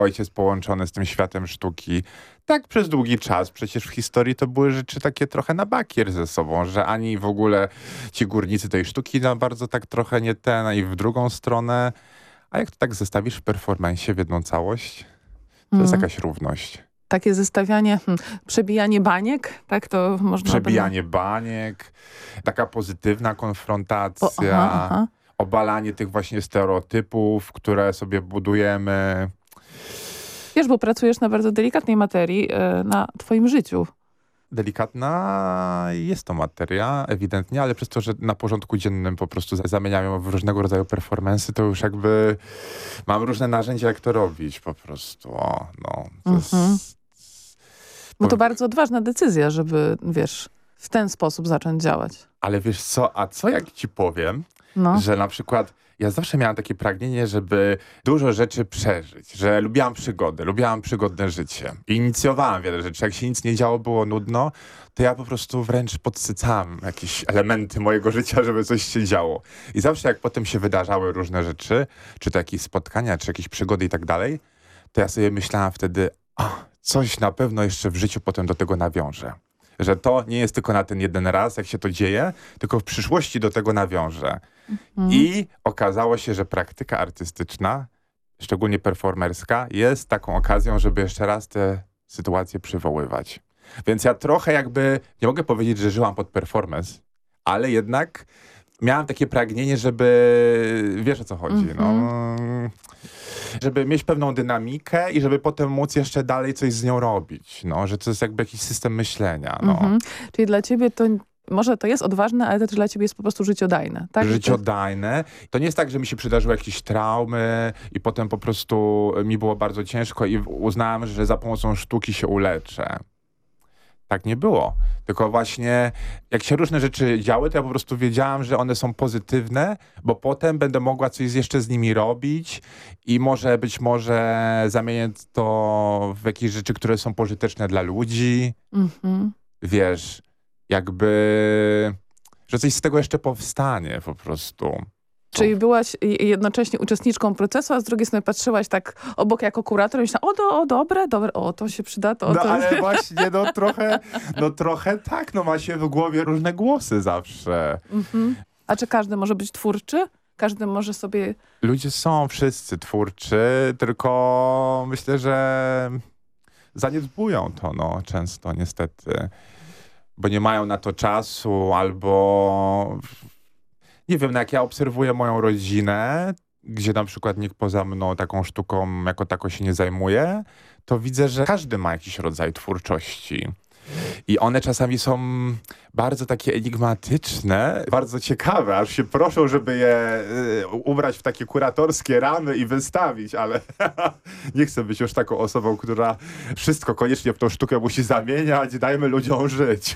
ojciec połączony z tym światem sztuki. Tak przez długi czas. Przecież w historii to były rzeczy takie trochę na bakier ze sobą, że ani w ogóle ci górnicy tej sztuki na bardzo tak trochę nie ten, i w drugą stronę. A jak to tak zestawisz w performansie w jedną całość, to jest jakaś równość. Takie zestawianie, przebijanie baniek, tak to można... Przebijanie baniek, taka pozytywna konfrontacja, obalanie tych właśnie stereotypów, które sobie budujemy. Wiesz, bo pracujesz na bardzo delikatnej materii, na twoim życiu. Delikatna jest to materia, ewidentnie, ale przez to, że na porządku dziennym po prostu zamieniam ją w różnego rodzaju performance'y, to już jakby mam różne narzędzia, jak to robić po prostu. To jest... No to bardzo odważna decyzja, żeby, wiesz, w ten sposób zacząć działać. Ale wiesz co, a co jak ci powiem, że na przykład ja zawsze miałam takie pragnienie, żeby dużo rzeczy przeżyć, że lubiłam przygody, lubiłam przygodne życie. I inicjowałam wiele rzeczy. Jak się nic nie działo, było nudno, to ja po prostu wręcz podsycałam jakieś elementy mojego życia, żeby coś się działo. I zawsze jak potem się wydarzały różne rzeczy, czy to jakieś spotkania, czy jakieś przygody i tak dalej, to ja sobie myślałam wtedy, coś na pewno jeszcze w życiu potem do tego nawiążę. Że to nie jest tylko na ten jeden raz, jak się to dzieje, tylko w przyszłości do tego nawiążę. I okazało się, że praktyka artystyczna, szczególnie performerska, jest taką okazją, żeby jeszcze raz te sytuacje przywoływać. Więc ja trochę jakby, nie mogę powiedzieć, że żyłam pod performance, ale jednak miałam takie pragnienie, żeby, wiesz o co chodzi, żeby mieć pewną dynamikę i żeby potem móc jeszcze dalej coś z nią robić, że to jest jakby jakiś system myślenia. Czyli dla ciebie to, może to jest odważne, ale to też dla ciebie jest po prostu życiodajne, tak? Życiodajne. To nie jest tak, że mi się przydarzyły jakieś traumy i potem po prostu mi było bardzo ciężko i uznałem, że za pomocą sztuki się uleczę. Tak nie było. Tylko właśnie jak się różne rzeczy działy, to ja po prostu wiedziałam, że one są pozytywne, bo potem będę mogła coś jeszcze z nimi robić i być może zamienię to w jakieś rzeczy, które są pożyteczne dla ludzi. Wiesz, jakby, że coś z tego jeszcze powstanie po prostu. Czyli byłaś jednocześnie uczestniczką procesu, a z drugiej strony patrzyłaś tak obok jako kurator i myślałaś, dobre, to się przyda, ale właśnie, trochę tak, ma się w głowie różne głosy zawsze. A czy każdy może być twórczy? Każdy może sobie... Ludzie są wszyscy twórczy, tylko myślę, że zaniedbują to, często niestety. Bo nie mają na to czasu, albo... Nie wiem, jak ja obserwuję moją rodzinę, gdzie na przykład nikt poza mną taką sztuką jako tako się nie zajmuje, to widzę, że każdy ma jakiś rodzaj twórczości. I one czasami są bardzo takie enigmatyczne, bardzo ciekawe, aż się proszą, żeby je ubrać w takie kuratorskie ramy i wystawić, ale nie chcę być już taką osobą, która wszystko koniecznie w tą sztukę musi zamieniać, dajmy ludziom żyć.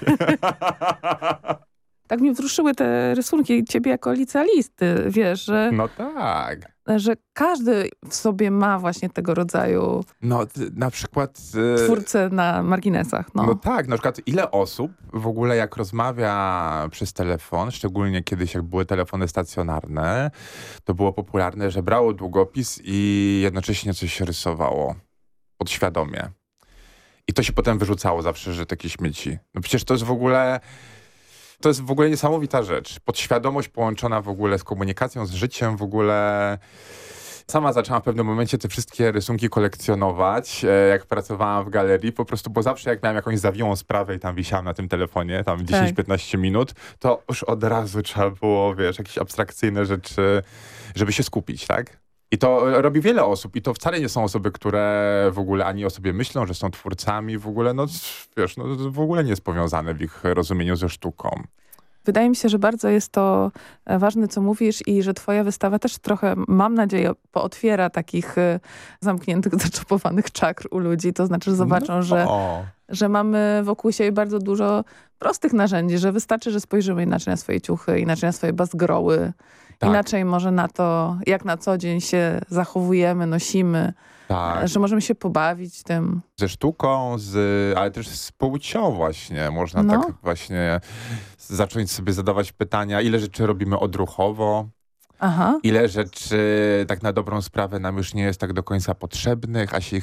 Tak mnie wzruszyły te rysunki ciebie jako licealisty, wiesz, że... No tak. Że każdy w sobie ma właśnie tego rodzaju... na przykład... twórcę na marginesach, No tak, na przykład ile osób w ogóle jak rozmawia przez telefon, szczególnie kiedyś jak były telefony stacjonarne, to było popularne, że brało długopis i jednocześnie coś rysowało podświadomie. I to się potem wyrzucało zawsze, że takie śmieci. No przecież to jest w ogóle... To jest w ogóle niesamowita rzecz. Podświadomość połączona w ogóle z komunikacją, z życiem w ogóle. Sama zaczęłam w pewnym momencie te wszystkie rysunki kolekcjonować, jak pracowałam w galerii, po prostu, bo zawsze jak miałam jakąś zawiłą sprawę i tam wisiałam na tym telefonie, tam 10-15 minut, to już od razu trzeba było, wiesz, jakieś abstrakcyjne rzeczy, żeby się skupić, tak? I to robi wiele osób i to wcale nie są osoby, które w ogóle ani o sobie myślą, że są twórcami, w ogóle, wiesz, w ogóle nie jest powiązane w ich rozumieniu ze sztuką. Wydaje mi się, że bardzo jest to ważne, co mówisz i że twoja wystawa też trochę, mam nadzieję, pootwiera takich zamkniętych, zaczopowanych czakr u ludzi. To znaczy, że zobaczą, że mamy wokół siebie bardzo dużo prostych narzędzi, że wystarczy, że spojrzymy inaczej na swoje ciuchy, inaczej na swoje bazgroły, inaczej może na to, jak na co dzień się zachowujemy, nosimy. Tak. Że możemy się pobawić tym. Ze sztuką, ale też z płcią właśnie. Można tak właśnie zacząć sobie zadawać pytania, ile rzeczy robimy odruchowo, ile rzeczy tak na dobrą sprawę nam już nie jest tak do końca potrzebnych, a się